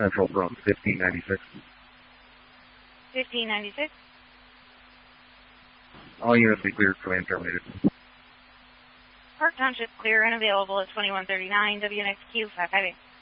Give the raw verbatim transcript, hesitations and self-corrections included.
Central from fifteen ninety-six. fifteen ninety-six. All units be cleared, command terminated. Park Township clear and available at twenty-one thirty-nine W N X Q five five eight.